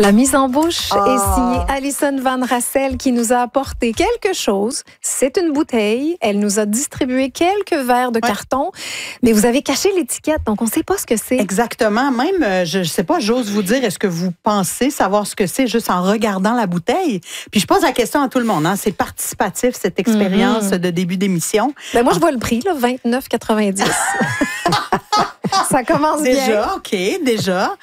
La mise en bouche est signée Alison Van Rassel qui nous a apporté quelque chose. C'est une bouteille. Elle nous a distribué quelques verres de carton, mais vous avez caché l'étiquette, donc on ne sait pas ce que c'est. Exactement. Même, je ne sais pas, j'ose vous dire, est-ce que vous pensez savoir ce que c'est juste en regardant la bouteille? Puis je pose la question à tout le monde. Hein. C'est participatif, cette expérience de début d'émission. Ben moi, je vois le prix, là, 29,90. Ça commence bien. Déjà, OK, déjà.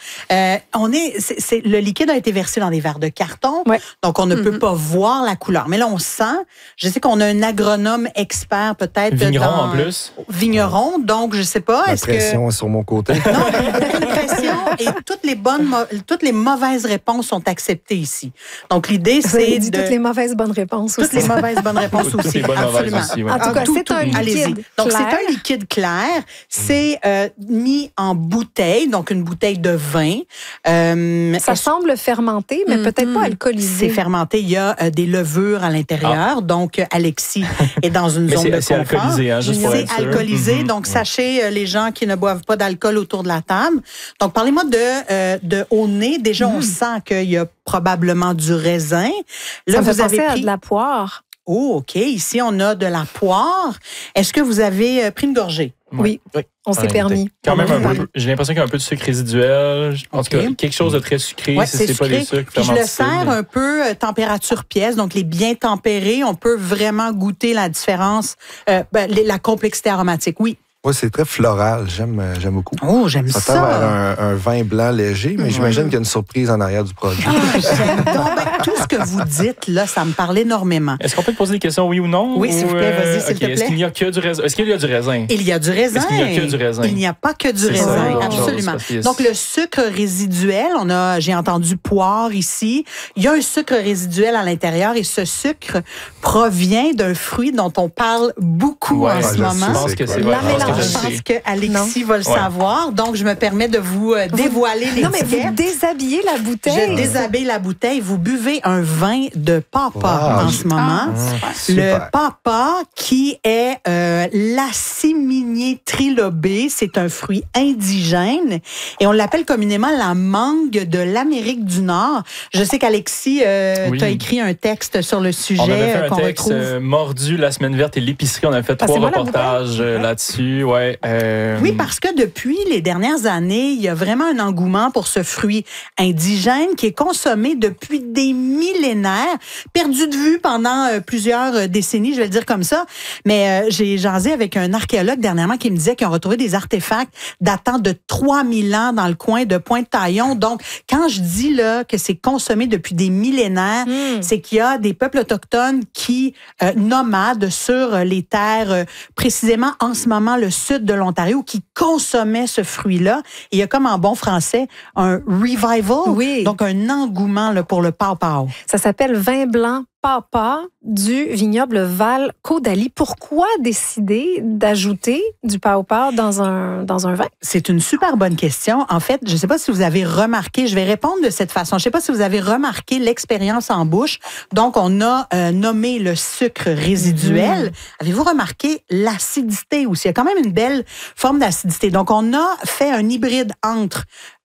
Le liquide a été versé dans des verres de carton, donc on ne peut pas voir la couleur. Mais là, on sent, je sais qu'on a un agronome expert peut-être. Vigneron en plus. Vigneron, donc je ne sais pas. La pression est sur mon côté. Non, aucune pression et toutes les mauvaises réponses sont acceptées ici. Donc l'idée, c'est toutes les mauvaises bonnes réponses aussi. Toutes les mauvaises bonnes réponses aussi. Toutes les bonnes mauvaises aussi, ouais. En tout cas, c'est un liquide clair. Donc, c'est un liquide clair. C'est mis en bouteille, donc une bouteille de vin. Ça semble fermenté, mais peut-être pas alcoolisé. C'est fermenté. Il y a des levures à l'intérieur. Donc, Alexis est dans une zone de confort. C'est alcoolisé, hein, juste pour être sûr. C'est alcoolisé. Donc, sachez, les gens qui ne boivent pas d'alcool autour de la table. Donc, parlez-moi de au nez. Déjà, on sent qu'il y a probablement du raisin. Là, vous avez pris de la poire. Oh, OK. Ici, on a de la poire. Est-ce que vous avez pris une gorgée? Oui. On s'est permis. Quand même un peu. J'ai l'impression qu'il y a un peu de sucre résiduel. En tout cas, quelque chose de très sucré, si c'est pas des sucres fermentés. Je le sers un peu température pièce, donc les bien tempérés. On peut vraiment goûter la différence, la complexité aromatique. Oui. Oui, c'est très floral. J'aime beaucoup. Oh, j'aime ça. Ça tend vers un vin blanc léger, mais j'imagine qu'il y a une surprise en arrière du produit. J'aime donc. Tout ce que vous dites, là, ça me parle énormément. Est-ce qu'on peut te poser des questions, oui ou non? Oui, s'il vous plaît, vas-y, s'il te plaît. Est-ce qu'il y a que du raisin? Est-ce qu'il y a du raisin? Il y a du raisin. Est-ce qu'il y a que du raisin? Il n'y a pas que du raisin, absolument. Donc, le sucre résiduel, j'ai entendu poire ici. Il y a un sucre résiduel à l'intérieur et ce sucre provient d'un fruit dont on parle beaucoup en ce moment. Je pense que c'est la mélange. Je pense qu'Alexis va le savoir. Donc, je me permets de vous dévoiler l'étiquette. Non, mais vous déshabillez la bouteille. Je déshabille la bouteille. Vous buvez un vin de papa en ce moment. Le papa qui est l'aciminier trilobé. C'est un fruit indigène et on l'appelle communément la mangue de l'Amérique du Nord. Je sais qu'Alexis, tu as écrit un texte sur le sujet. On avait fait un texte mordu la semaine verte et l'épicerie. On a fait 3 reportages là-dessus. Oui, parce que depuis les dernières années, il y a vraiment un engouement pour ce fruit indigène qui est consommé depuis des millénaires, perdu de vue pendant plusieurs décennies, je vais le dire comme ça. Mais j'ai jasé avec un archéologue dernièrement qui me disait qu'ils ont retrouvé des artefacts datant de 3000 ans dans le coin de Pointe-Taillon. Donc, quand je dis là que c'est consommé depuis des millénaires, c'est qu'il y a des peuples autochtones qui nomades sur les terres, précisément en ce moment le sud de l'Ontario, qui consommaient ce fruit-là. Et il y a comme en bon français un revival, donc un engouement là, pour le pawpaw. Ça s'appelle vin blanc papa du vignoble Val-Caudalie. Pourquoi décider d'ajouter du pawpaw dans un vin? C'est une super bonne question. En fait, je ne sais pas si vous avez remarqué, je vais répondre de cette façon. Je ne sais pas si vous avez remarqué l'expérience en bouche. Donc, on a nommé le sucre résiduel. Avez-vous remarqué l'acidité aussi? Il y a quand même une belle forme d'acidité. Donc, on a fait un hybride entre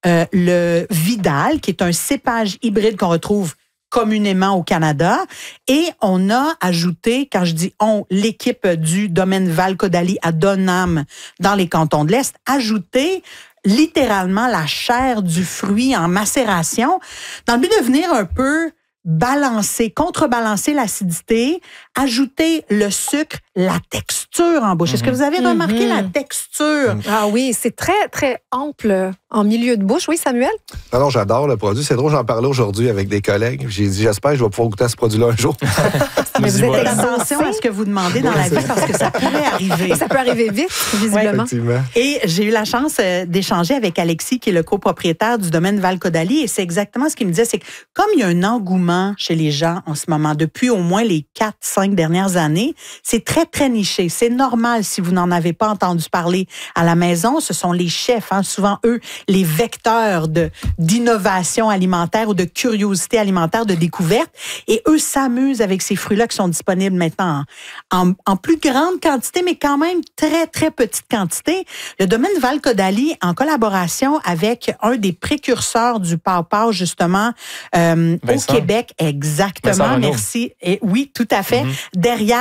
le Vidal, qui est un cépage hybride qu'on retrouve communément au Canada. Et on a ajouté, quand je dis on, l'équipe du domaine Val-Caudalie à Dunham, dans les cantons de l'Est, ajouté littéralement la chair du fruit en macération, dans le but de venir un peu contrebalancer l'acidité, ajouter le sucre, la texture en bouche. Est-ce que vous avez remarqué la texture? Ah oui, c'est très, très ample en milieu de bouche. Oui, Samuel? Non, j'adore le produit. C'est drôle, j'en parlais aujourd'hui avec des collègues. J'ai dit, j'espère que je vais pouvoir goûter à ce produit-là un jour. Mais vous êtes attention à ce que vous demandez dans la vie parce que ça pourrait arriver. Et ça peut arriver vite, visiblement. Et j'ai eu la chance d'échanger avec Alexis, qui est le copropriétaire du domaine Val-Caudalie. Et c'est exactement ce qu'il me disait. C'est que comme il y a un engouement engouement chez les gens en ce moment, depuis au moins les 4-5 dernières années. C'est très, très niché. C'est normal si vous n'en avez pas entendu parler à la maison. Ce sont les chefs, souvent eux, les vecteurs d'innovation alimentaire ou de curiosité alimentaire, de découverte. Et eux s'amusent avec ces fruits-là qui sont disponibles maintenant en plus grande quantité, mais quand même très, très petite quantité. Le domaine Val-Caudalie, en collaboration avec un des précurseurs du pawpaw, justement, au Québec. Exactement, merci. Et oui, tout à fait. Derrière